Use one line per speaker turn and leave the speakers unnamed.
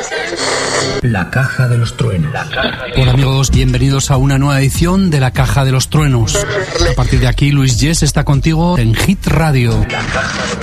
La Caja de los Truenos.
Hola amigos, bienvenidos a una nueva edición de La Caja de los Truenos. A partir de aquí, Luis Yes está contigo en Hit Radio.
La Caja de los Truenos.